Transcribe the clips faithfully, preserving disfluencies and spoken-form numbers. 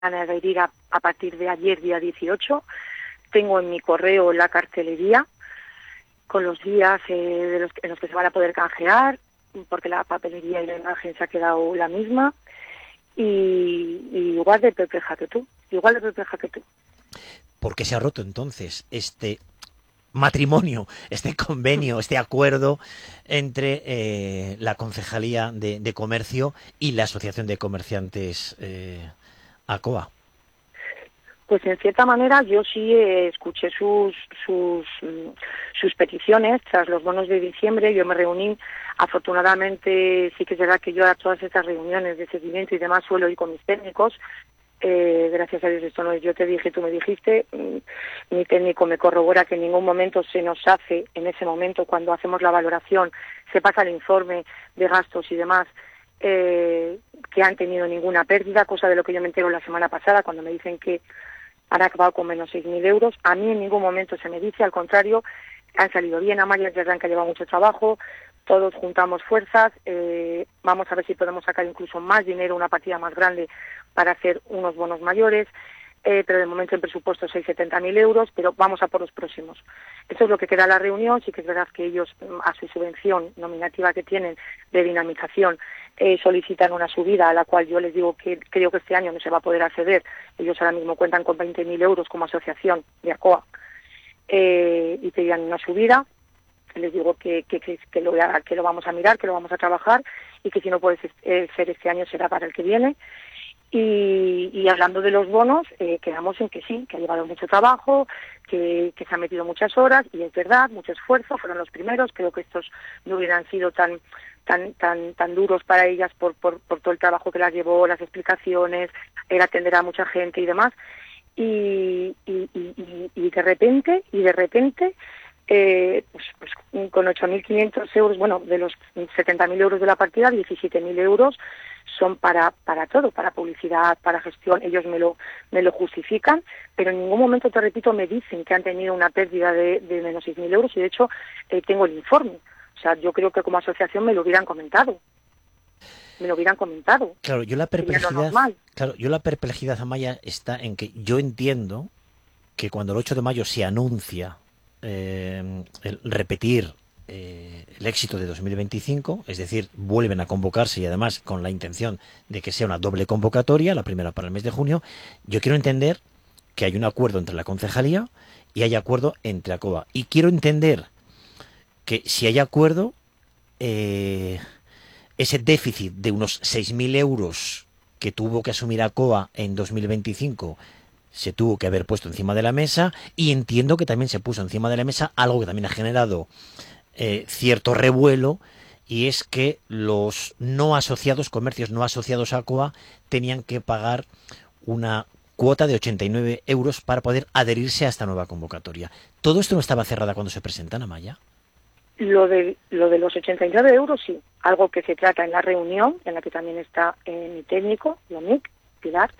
de ir a, a partir de ayer, día dieciocho. Tengo en mi correo la cartelería con los días eh, de los, en los que se van a poder canjear, porque la papelería y la imagen se ha quedado la misma. Y, y igual de perpleja que tú, igual de perpleja que tú. ¿Por qué se ha roto entonces este matrimonio, este convenio, este acuerdo entre eh, la Concejalía de, de Comercio y la Asociación de Comerciantes eh, ACOA? Pues en cierta manera yo sí eh, escuché sus, sus sus peticiones tras los bonos de diciembre. Yo me reuní, afortunadamente sí que es verdad que yo a todas estas reuniones de seguimiento y demás suelo ir con mis técnicos. Eh, gracias a Dios esto no es yo te dije, tú me dijiste. Mi técnico me corrobora que en ningún momento se nos hace, en ese momento cuando hacemos la valoración, se pasa el informe de gastos y demás, eh, que han tenido ninguna pérdida, cosa de lo que yo me entero la semana pasada cuando me dicen que han acabado con menos seis mil euros. A mí en ningún momento se me dice, al contrario, han salido bien. Amalia es verdad que ha llevado mucho trabajo, todos juntamos fuerzas, eh, vamos a ver si podemos sacar incluso más dinero, una partida más grande para hacer unos bonos mayores, eh, pero de momento el presupuesto es seiscientos setenta mil euros, pero vamos a por los próximos. Eso es lo que queda en la reunión. Sí que es verdad que ellos, a su subvención nominativa que tienen de dinamización, eh, solicitan una subida a la cual yo les digo que creo que este año no se va a poder acceder. Ellos ahora mismo cuentan con veinte mil euros como asociación de ACOA eh, y pedían una subida. Les digo que, que, que, que, lo, que lo vamos a mirar, que lo vamos a trabajar y que si no puede ser este año será para el que viene. Y, y hablando de los bonos, eh, quedamos en que sí, que ha llevado mucho trabajo, que, que se han metido muchas horas, y es verdad, mucho esfuerzo, fueron los primeros. Creo que estos no hubieran sido tan tan tan tan duros para ellas por, por, por todo el trabajo que las llevó, las explicaciones, el atender a mucha gente y demás. Y, y, y, y de repente, y de repente, eh, pues, pues con ocho mil quinientos euros, bueno, de los setenta mil euros de la partida, diecisiete mil euros son para para todo, para publicidad, para gestión. Ellos me lo me lo justifican, pero en ningún momento, te repito, me dicen que han tenido una pérdida de, de menos seis mil euros, y de hecho eh, tengo el informe. O sea, yo creo que como asociación me lo hubieran comentado. Me lo hubieran comentado. Claro, yo la perplejidad, claro, yo la perplejidad, Amaia, está en que yo entiendo que cuando el ocho de mayo se anuncia eh, el repetir eh, el éxito de dos mil veinticinco, es decir, vuelven a convocarse y además con la intención de que sea una doble convocatoria, la primera para el mes de junio, yo quiero entender que hay un acuerdo entre la concejalía y hay acuerdo entre ACOA. Y quiero entender que si hay acuerdo, eh, ese déficit de unos seis mil euros que tuvo que asumir ACOA en dos mil veinticinco se tuvo que haber puesto encima de la mesa, y entiendo que también se puso encima de la mesa algo que también ha generado eh, cierto revuelo, y es que los no asociados, comercios no asociados a ACOA, tenían que pagar una cuota de ochenta y nueve euros para poder adherirse a esta nueva convocatoria. ¿Todo esto no estaba cerrado cuando se presentan, Amaia? Lo de, lo de los ochenta y nueve euros, sí. Algo que se trata en la reunión, en la que también está eh, mi técnico, Yomik, Pilar,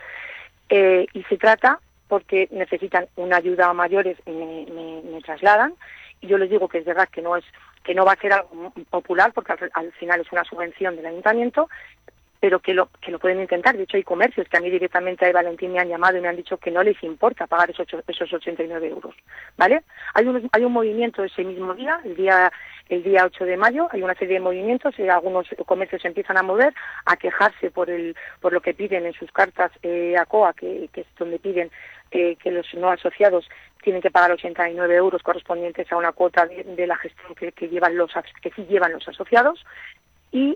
eh, y se trata porque necesitan una ayuda a mayores y me, me, me trasladan, y yo les digo que es verdad que no es que no va a ser algo popular, porque al, al final es una subvención del ayuntamiento, pero que lo que lo pueden intentar. De hecho, hay comercios que a mí directamente a Valentín me han llamado y me han dicho que no les importa pagar esos, esos ochenta y nueve euros, ¿vale? Hay un, hay un movimiento ese mismo día, el día el día ocho de mayo, hay una serie de movimientos, y algunos comercios se empiezan a mover, a quejarse por el por lo que piden en sus cartas eh, ACOA, que, que es donde piden eh, que los no asociados tienen que pagar ochenta y nueve euros correspondientes a una cuota de, de la gestión que, que llevan los que sí llevan los asociados. Y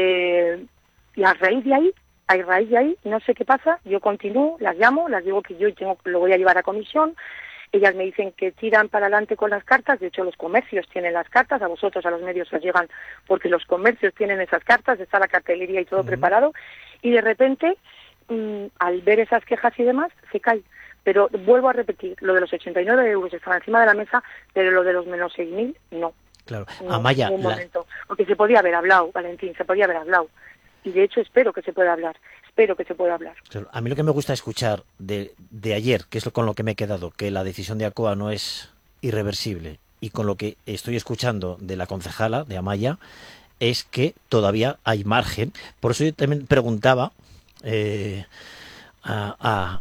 eh, Y a raíz de ahí, a raíz de ahí, no sé qué pasa, yo continúo, las llamo, las digo que yo tengo, lo voy a llevar a comisión, ellas me dicen que tiran para adelante con las cartas. De hecho los comercios tienen las cartas, a vosotros, a los medios os llegan porque los comercios tienen esas cartas, está la cartelería y todo uh-huh. preparado, y de repente, mmm, al ver esas quejas y demás, se cae. Pero vuelvo a repetir, lo de los ochenta y nueve euros estaba encima de la mesa, pero lo de los menos seis mil, no. Claro, no, Amaia, en un la... momento, porque se podía haber hablado, Valentín, se podía haber hablado. Y de hecho espero que se pueda hablar, espero que se pueda hablar. A mí lo que me gusta escuchar de, de ayer, que es lo, con lo que me he quedado, que la decisión de ACOA no es irreversible, y con lo que estoy escuchando de la concejala, de Amaia, es que todavía hay margen. Por eso yo también preguntaba, eh, a,